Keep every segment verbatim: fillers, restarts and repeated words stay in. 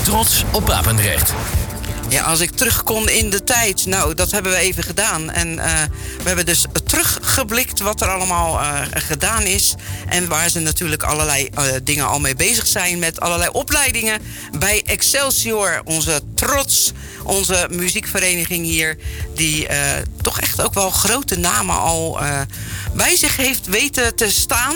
Trots op Papendrecht. Ja, als ik terug kon in de tijd, nou, dat hebben we even gedaan. En uh, we hebben dus teruggeblikt wat er allemaal uh, gedaan is. En waar ze natuurlijk allerlei uh, dingen al mee bezig zijn. Met allerlei opleidingen bij Excelsior. Onze trots, onze muziekvereniging hier. Die uh, toch echt ook wel grote namen al uh, bij zich heeft weten te staan.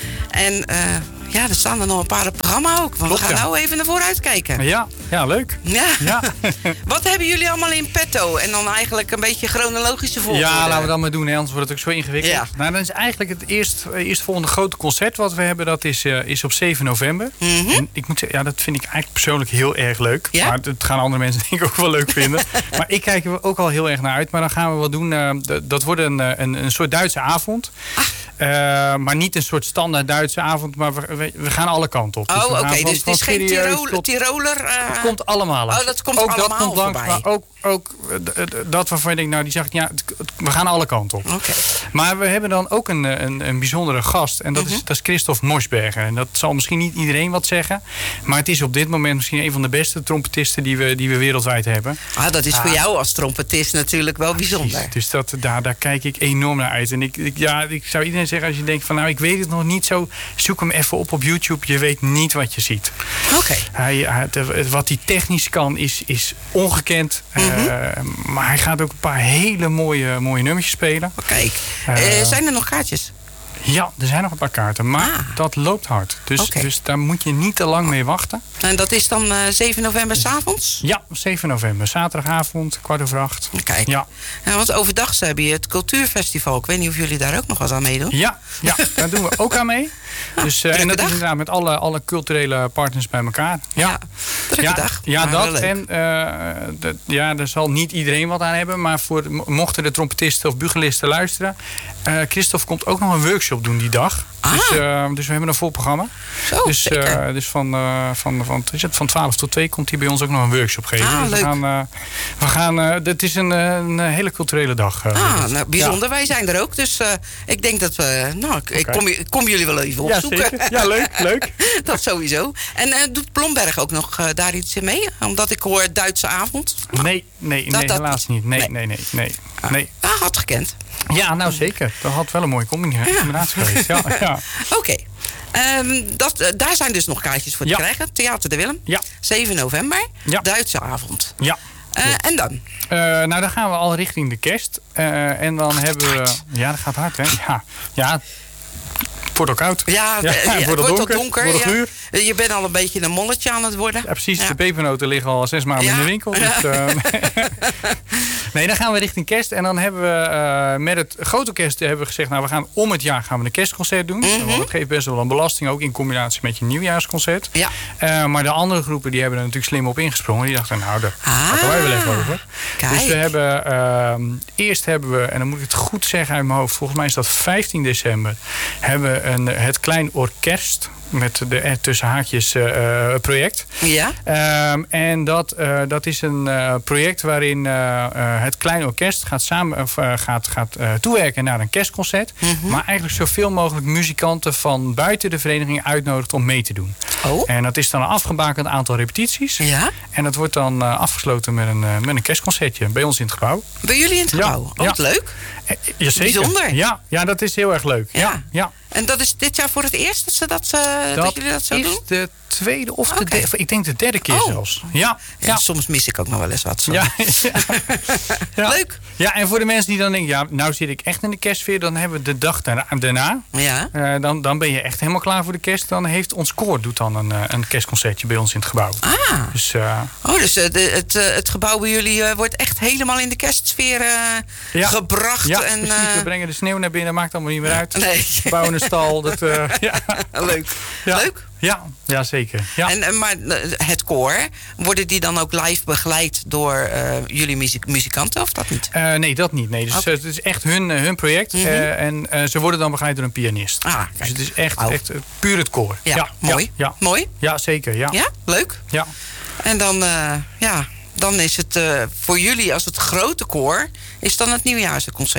En uh, ja, er staan er nog een paar op het programma ook. Want Klopt, we gaan ja. nou even naar vooruit kijken. Ja, ja leuk. Ja. Ja. Wat hebben jullie allemaal in petto? En dan eigenlijk een beetje chronologische volgorde. Ja, laten we dat maar doen, hè, anders wordt het ook zo ingewikkeld. Ja. Nou, dan is eigenlijk het eerst, eerstvolgende grote concert wat we hebben, dat is, uh, is op zeven november. Mm-hmm. En ik moet zeggen, ja, dat vind ik eigenlijk persoonlijk heel erg leuk. Ja? Maar dat gaan andere mensen denk ik ook wel leuk vinden. Maar ik kijk er ook al heel erg naar uit. Maar dan gaan we wat doen, uh, d- dat wordt een, een, een soort Duitse avond. Ah. Uh, maar niet een soort standaard Duitse avond, maar we, we, we gaan alle kanten op. Oh, we oké. gaan Okay. van- Dus het van is geen serieus Tirol, tot- Tiroler... Uh... Het komt allemaal langs. Oh, dat komt ook allemaal dat komt langs, voorbij. maar ook, ook uh, d- d- dat waarvan je denkt, nou, die zag ik, ja, het- het- we gaan alle kanten op. Oké. Okay. Maar we hebben dan ook een, een, een bijzondere gast. En dat, Mm-hmm. is, dat is Christoph Moschberger. En dat zal misschien niet iedereen wat zeggen. Maar het is op dit moment misschien een van de beste trompetisten die we, die we wereldwijd hebben. Ah, dat is Ah. voor jou als trompetist natuurlijk wel bijzonder. Precies. Dus dat, daar, daar kijk ik enorm naar uit. En ik, ik, ja, ik zou iedereen zeggen, als je denkt van, nou, ik weet het nog niet zo, zoek hem even op op YouTube. Je weet niet wat je ziet. Oké. Okay. Hij, hij, de- wat hij technisch kan is, is ongekend. Mm-hmm. Uh, maar hij gaat ook een paar hele mooie, mooie nummertjes spelen. Kijk, Uh, uh, zijn er nog kaartjes? Ja, er zijn nog een paar kaarten, maar Ah. dat loopt hard. Dus, Oké. dus daar moet je niet te lang mee wachten. En dat is dan uh, zeven november 's avonds? Ja, zeven november, zaterdagavond, kwart over acht. Kijk. Ja, Ja, want overdag heb je het cultuurfestival. Ik weet niet of jullie daar ook nog wat aan meedoen. ja, ja daar doen we ook aan mee. Dus, uh, en dat dag. is inderdaad met alle, alle culturele partners bij elkaar. Ja, Ja, drukke ja, dag. ja Maar dat. wel leuk. En uh, dat, ja, daar zal niet iedereen wat aan hebben. Maar voor, mochten de trompetisten of bugelisten luisteren. Uh, Christophe komt ook nog een workshop doen die dag. Ah. Dus, uh, dus we hebben een vol programma. Zo, dus zeker. uh, dus van, uh, van, van, is het, van twaalf tot twee komt hij bij ons ook nog een workshop geven. Ah, dus leuk. we gaan, uh, we gaan uh, dit is een, een hele culturele dag. Uh, Ah, nou, bijzonder. Ja. Wij zijn er ook. Dus uh, ik denk dat we... Nou, ik, ik, Oké. kom, ik kom jullie wel even Ja, opzoeken. zeker. Ja, leuk, leuk. Dat sowieso. En uh, doet Blomberg ook nog uh, daar iets in mee? Omdat ik hoor Duitse avond. Nee, nee, Dat- nee dat helaas niet. niet. Nee, Nee. nee, nee, nee. Ah, nee. ah, had gekend. Ja, nou zeker. Dat had wel een mooie combinatie geweest. Ja, ja. Oké. Okay. Um, dat, uh, daar zijn dus nog kaartjes voor te Ja. krijgen. Theater de Willem. Ja. zeven november. Ja. Duitse avond. Ja. Uh, en dan? Uh, nou, dan gaan we al richting de kerst. Uh, en dan Ach, hebben we... hard. Ja, dat gaat hard, hè? Ja, ja. Het wordt ook koud. Ja, Ja, uh, ja, het wordt al al donker, donker. wordt al ja. guur. Uh, Je bent al een beetje een molletje aan het worden. Ja, precies. Ja. De pepernoten liggen al zes maanden Ja. in de winkel. Dus, uh, nee, dan gaan we richting kerst. En dan hebben we uh, met het grote kerst hebben we gezegd... nou, we gaan om het jaar gaan we een kerstconcert doen. Mm-hmm. Want dat geeft best wel een belasting. Ook in combinatie met je nieuwjaarsconcert. Ja. Uh, maar de andere groepen die hebben er natuurlijk slim op ingesprongen. Die dachten, nou, daar pakken wij wel even over. Kijk. Dus we hebben... Uh, eerst hebben we, en dan moet ik het goed zeggen uit mijn hoofd... volgens mij is dat vijftien december... hebben we een, het Klein Orkest... met de eh, tussen haakjes uh, project. Ja. Um, en dat, uh, dat is een uh, project waarin uh, uh, het Klein Orkest gaat, samen, of, uh, gaat, gaat uh, toewerken naar een kerstconcert. Mm-hmm. Maar eigenlijk zoveel mogelijk muzikanten van buiten de vereniging uitnodigt om mee te doen. Oh. En dat is dan een afgebakend aantal repetities. Ja. En dat wordt dan uh, afgesloten met een, uh, met een kerstconcertje bij ons in het gebouw. Bij jullie in het gebouw? Ja. Oh, wat Ja. leuk. Eh, Jazeker. Bijzonder. Ja, ja, dat is heel erg leuk. Ja. Ja, ja. En dat is dit jaar voor het eerst dat, ze dat, uh, dat, Dat jullie dat zo is doen? de tweede of de Oké. derde, ik denk de derde keer Oh. zelfs. Ja, Ja, ja. soms mis ik ook nog wel eens wat. Zo. Ja, ja. Ja. Leuk. Ja, en voor de mensen die dan denken, ja, nou zit ik echt in de kerstsfeer, dan hebben we de dag daarna, daarna Ja. uh, dan, dan ben je echt helemaal klaar voor de kerst. Dan heeft ons koor doet dan een, uh, een kerstconcertje bij ons in het gebouw. Ah. Dus, uh, Oh, dus uh, de, het, uh, het gebouw bij jullie uh, wordt echt helemaal in de kerstsfeer uh, ja. gebracht. Ja, en, precies. uh, We brengen de sneeuw naar binnen, maakt allemaal niet meer uit. Nee. We bouwen een stal. Dat, uh, ja. Leuk. Ja. Leuk. Ja, ja, zeker. Ja. En, uh, maar uh, het koor, worden die dan ook live begeleid door uh, jullie muziek, muzikanten of dat niet? Uh, nee, dat niet. Nee. Dus Okay. uh, het is echt hun, uh, hun project. Mm-hmm. uh, en uh, ze worden dan begeleid door een pianist. Ah, dus kijk. het is echt, Oh. echt uh, puur het koor. Ja, mooi. Ja, Mooi? ja, zeker. Ja. Ja, leuk. Ja. En dan, uh, ja, dan is het uh, voor jullie als het grote koor, is dan het nieuwjaarsconcert.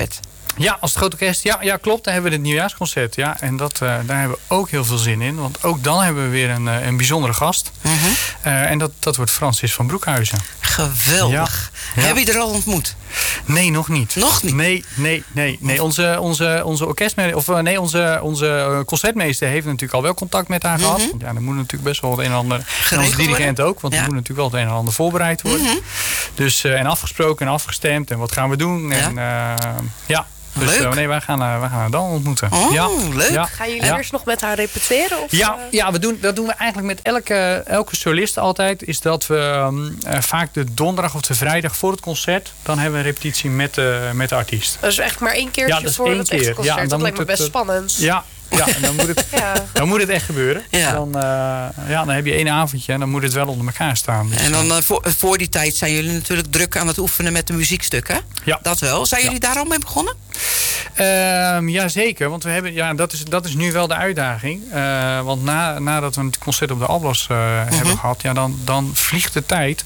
Ja, als het grote orkest. Ja, ja, klopt. Dan hebben we het nieuwjaarsconcert. Ja, en dat, uh, daar hebben we ook heel veel zin in. Want ook dan hebben we weer een, een bijzondere gast. Uh-huh. Uh, en dat, dat wordt Francis van Broekhuizen. Geweldig. Ja. Ja. Heb je er al ontmoet? Nee, nog niet. Nog niet? Nee, nee, nee. nee. Onze, onze, onze orkestmeester, of nee, onze, onze concertmeester heeft natuurlijk al wel contact met haar uh-huh. gehad. Want ja, dan moet natuurlijk best wel het een en ander. En onze dirigent worden. ook, want ja. er moet natuurlijk wel het een en ander voorbereid worden. Uh-huh. Dus, uh, en afgesproken en afgestemd. En wat gaan we doen? En ja. Uh, ja. Dus uh, nee, wij gaan, uh, wij gaan haar dan ontmoeten. Oh, ja. leuk. Ja. Gaan jullie ja. eerst nog met haar repeteren? Of, ja, uh... ja we doen, dat doen we eigenlijk met elke, elke solist altijd. Is dat we um, uh, vaak de donderdag of de vrijdag voor het concert... dan hebben we een repetitie met, uh, met de artiest. Dat is echt maar één keertje ja, voor één het keer. echte concert. Ja, dat lijkt me best het, spannend. Ja, ja, en dan moet het, ja. dan moet het echt gebeuren. Ja. Dan, uh, ja, dan heb je één avondje en dan moet het wel onder elkaar staan. Dus, en dan uh, voor, voor die tijd zijn jullie natuurlijk druk aan het oefenen met de muziekstukken. Ja. Dat wel. Zijn jullie ja. daar al mee begonnen? Uh, ja, zeker. Want we hebben, ja, dat, is, dat is nu wel de uitdaging. Uh, want na, nadat we het concert op de Alblas uh, uh-huh. hebben gehad... Ja, dan, dan vliegt de tijd.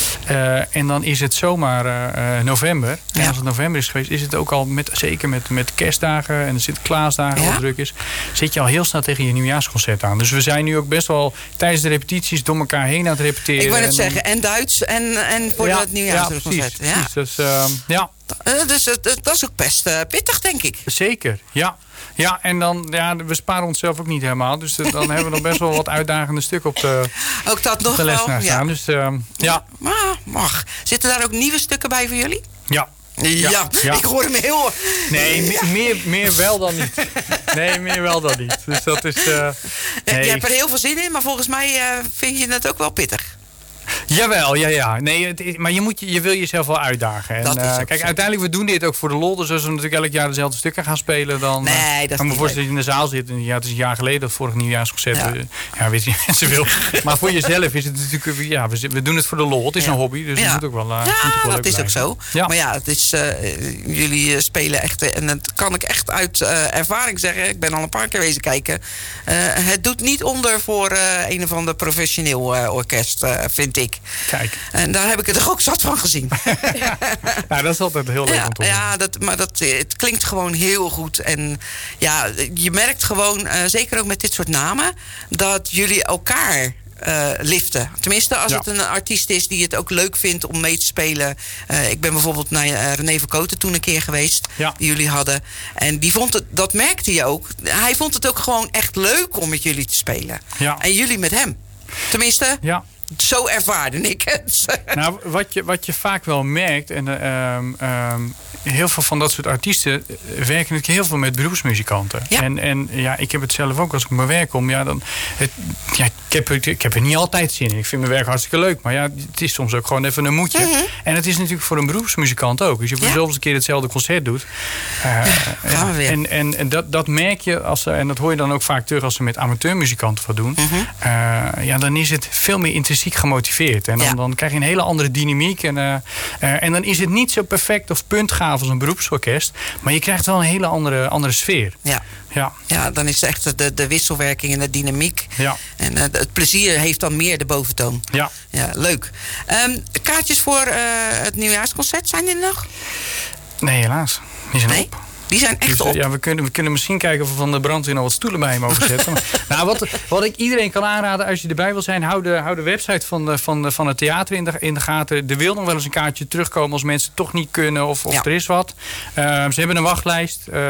Uh, en dan is het zomaar uh, november. Ja. En als het november is geweest... is het ook al, met, zeker met, met kerstdagen... en de Sinterklaasdagen, ja. wat druk is... zit je al heel snel tegen je nieuwjaarsconcert aan. Dus we zijn nu ook best wel tijdens de repetities... door elkaar heen aan het repeteren. Ik wou net en zeggen, en Duits en, en voor ja, het nieuwjaarsconcert. Ja, precies. precies. Ja. Dus, uh, ja. Uh, dus uh, dat is ook best uh, pittig, denk ik. Zeker, ja. Ja, en dan, ja, we sparen onszelf ook niet helemaal. Dus dan hebben we nog best wel wat uitdagende stukken op de, ook dat nog de lesnaar staan. Ja. Dus, uh, ja. Maar mag. Zitten daar ook nieuwe stukken bij voor jullie? Ja. Ja, ja, ja. Ik hoor hem heel... Nee, meer, meer, meer wel dan niet. Nee, meer wel dan niet. Dus dat is... Uh, nee. Je hebt er heel veel zin in, maar volgens mij uh, vind je het ook wel pittig. Jawel, ja, ja. Nee, het is, maar je, moet, je wil jezelf wel uitdagen. En, dat is uh, kijk, zo. Uiteindelijk, we doen dit ook voor de lol. Dus als we natuurlijk elk jaar dezelfde stukken gaan spelen... dan nee, dat kan me voorstellen dat je in de zaal zit. En ja, het is een jaar geleden, dat vorig nieuwjaarsconcert. Ja, ja weet je mensen wil. Maar voor jezelf is het natuurlijk... Ja, we, we doen het voor de lol. Het is ja. een hobby, dus ja. het moet ook wel uh, Ja, ook wel dat is blijven. ook zo. Ja. Maar ja, het is, uh, jullie spelen echt... En dat kan ik echt uit uh, ervaring zeggen. Ik ben al een paar keer wezen kijken. Uh, het doet niet onder voor uh, een of ander professioneel uh, orkest, uh, vind ik. Kijk. En daar heb ik er toch ook zat van gezien. Ja, ja, dat is altijd heel leuk ja, om te horen. Ja, dat, maar dat, het klinkt gewoon heel goed. En ja, je merkt gewoon, uh, zeker ook met dit soort namen... dat jullie elkaar uh, liften. Tenminste, als ja. het een artiest is die het ook leuk vindt om mee te spelen. Uh, ik ben bijvoorbeeld naar uh, René Verkoten toen een keer geweest. Ja. Die jullie hadden. En die vond het, dat merkte je ook. Hij vond het ook gewoon echt leuk om met jullie te spelen. Ja. En jullie met hem. Tenminste... Ja. Zo ervaarde ik het. Nou, wat je, wat je vaak wel merkt... en uh, um, heel veel van dat soort artiesten... werken natuurlijk heel veel met beroepsmuzikanten. Ja. En, en ja, ik heb het zelf ook als ik op mijn werk kom. Ja, dan, het, ja, ik, heb, ik heb er niet altijd zin in. Ik vind mijn werk hartstikke leuk. Maar ja, het is soms ook gewoon even een moedje. Mm-hmm. En het is natuurlijk voor een beroepsmuzikant ook. Dus je voor ja. zelfs een keer hetzelfde concert doet. Uh, ja, gaan we weer. En, en, en dat, dat merk je, als, en dat hoor je dan ook vaak terug... als ze met amateurmuzikanten wat doen. Mm-hmm. Uh, ja, dan is het veel meer intrinsiek gemotiveerd. En dan, ja. dan krijg je een hele andere dynamiek. En, uh, uh, en dan is het niet zo perfect of puntgaaf als een beroepsorkest. Maar je krijgt wel een hele andere, andere sfeer. Ja. Ja. ja, dan is het echt de, de wisselwerking en de dynamiek. Ja. En uh, het plezier heeft dan meer de boventoon. Ja. Ja, leuk. Um, kaartjes voor uh, het nieuwjaarsconcert, zijn die er nog? Nee, helaas. Die zijn nee? op. Die zijn echt dus, op. Ja, we kunnen, we kunnen misschien kijken of we van de brandweer nog wat stoelen bij mogen zetten. Nou, wat, wat ik iedereen kan aanraden als je erbij wil zijn... hou de, hou de website van, de, van, de, van het theater in de, in de gaten. Er wil nog wel eens een kaartje terugkomen als mensen toch niet kunnen of, of ja. er is wat. Uh, ze hebben een wachtlijst. Uh,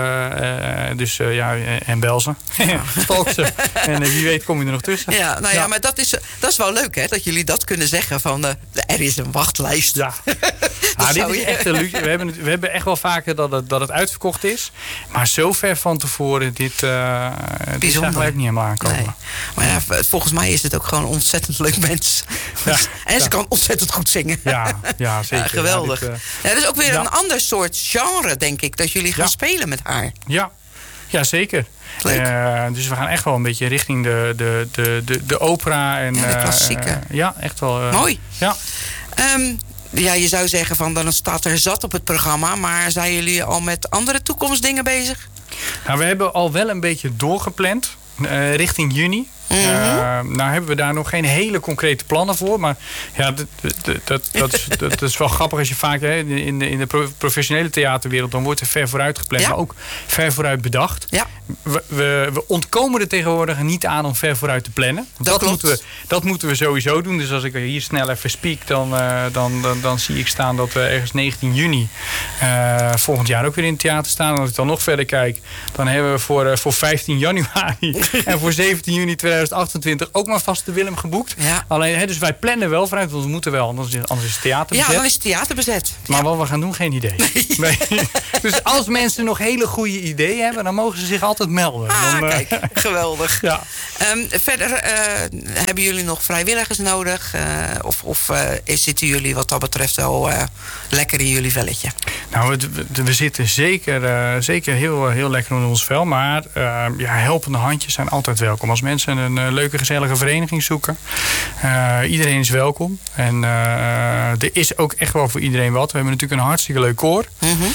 uh, dus uh, ja, en bel ze. Stalk ze. En uh, wie weet kom je er nog tussen. Ja, nou ja, ja. maar dat is, dat is wel leuk hè. Dat jullie dat kunnen zeggen van uh, er is een wachtlijst. Ja. ah, dit is echt een luxe. We hebben, we hebben echt wel vaker dat het, dat het uitverkocht is. Maar zo ver van tevoren, dit, uh, dit is eigenlijk niet helemaal aankomen. Nee. Maar ja, volgens mij is het ook gewoon een ontzettend leuk mens. Ja, en ze ja. kan ontzettend goed zingen. Ja, ja zeker. Ja, geweldig. Ja, dit, uh, ja, dat is ook weer ja. een ander soort genre, denk ik, dat jullie gaan ja. spelen met haar. Ja, ja zeker. Uh, dus we gaan echt wel een beetje richting de, de, de, de, de opera. En, ja, de klassieke. Uh, ja, echt wel. Uh, Mooi. Ja. Um, Ja, je zou zeggen van dan staat er zat op het programma. Maar zijn jullie al met andere toekomstdingen bezig? Nou, we hebben al wel een beetje doorgepland. Uh, richting juni. Mm-hmm. Uh, nou hebben we daar nog geen hele concrete plannen voor. Maar ja, dat, dat, dat, dat, is, dat is wel grappig als je vaak hè, in, de, in de professionele theaterwereld, dan wordt er ver vooruit gepland, ja. maar ook ver vooruit bedacht. Ja. We, we, we ontkomen er tegenwoordig niet aan om ver vooruit te plannen. Dat, dat, moeten we, dat moeten we sowieso doen. Dus als ik hier snel even speak, dan, uh, dan, dan, dan zie ik staan dat we ergens negentien juni uh, volgend jaar ook weer in het theater staan. En als ik dan nog verder kijk, dan hebben we voor, uh, voor vijftien januari en voor zeventien juni tweeduizend achtentwintig ook maar vast de Willem geboekt. Ja. Alleen, hè, dus wij plannen wel vooruit, want we moeten wel, anders, anders is het theater bezet. Ja, dan is het theater bezet. Maar ja. wat we gaan doen, geen idee. Nee. Nee. Dus als mensen nog hele goede ideeën hebben, dan mogen ze zich altijd melden. Ah, dan, kijk, uh, geweldig. Ja. Um, verder, uh, hebben jullie nog vrijwilligers nodig? Uh, of of uh, zitten jullie wat dat betreft wel uh, lekker in jullie velletje? Nou, we, we zitten zeker, uh, zeker heel, heel lekker in ons vel. Maar uh, ja, helpende handjes zijn altijd welkom. Als mensen een uh, leuke, gezellige vereniging zoeken. Uh, iedereen is welkom. En uh, er is ook echt wel voor iedereen wat. We hebben natuurlijk een hartstikke leuk koor. Mm-hmm.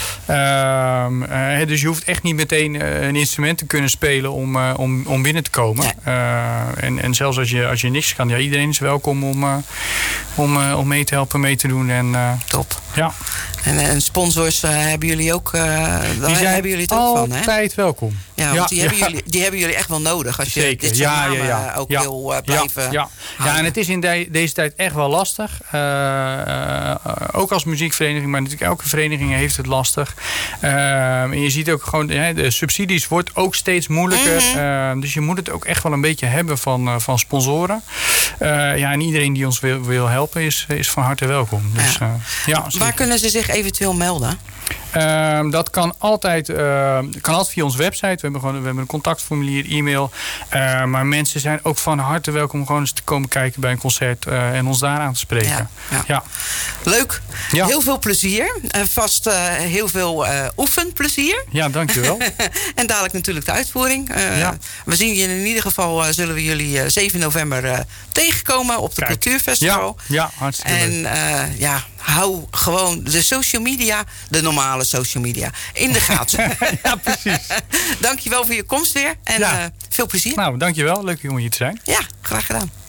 uh, uh, dus je hoeft echt niet meteen uh, een instrument te kunnen spelen om, uh, om, om binnen te komen. Nee. Uh, en, en zelfs als je, als je niks kan, ja, iedereen is welkom om, uh, om, uh, om mee te helpen, mee te doen. En, uh, top. Ja. En, en sponsors uh, hebben jullie ook, uh, die zijn hebben jullie het ook van, hè? Altijd welkom. Ja, want ja, die, ja. Hebben jullie, die hebben jullie echt wel nodig als je Zeker. dit soort ja, namen ja, ja. ook ja. wil uh, blijven ja, ja. ja, en het is in de, deze tijd echt wel lastig. Uh, uh, ook als muziekvereniging, maar natuurlijk elke vereniging heeft het lastig. Uh, en je ziet ook gewoon, hè, de subsidies wordt ook steeds moeilijker. Mm-hmm. Uh, dus je moet het ook echt wel een beetje hebben van, uh, van sponsoren. Uh, ja, en iedereen die ons wil, wil helpen is, is van harte welkom. Dus, ja. Uh, ja, waar kunnen ze zich eventueel melden? Uh, dat kan altijd, uh, kan altijd via onze website. We hebben, gewoon, we hebben een contactformulier, e-mail. Uh, maar mensen zijn ook van harte welkom gewoon eens te komen kijken bij een concert uh, en ons daar aan te spreken. Ja, ja. Ja. Leuk. Ja. Heel veel plezier. Uh, vast uh, heel veel uh, oefenplezier. Ja, dankjewel. En dadelijk natuurlijk de uitvoering. Uh, ja. We zien je in ieder geval, uh, zullen we jullie uh, zeven november uh, tegenkomen op de Kijk. Cultuurfestival. Ja, ja, hartstikke en, leuk. En uh, ja, hou gewoon de social media, de normale social media, in de gaten. Ja, precies. Dankjewel voor je komst weer en ja. uh, veel plezier. Nou, dankjewel. Leuk om hier te zijn. Ja, graag gedaan.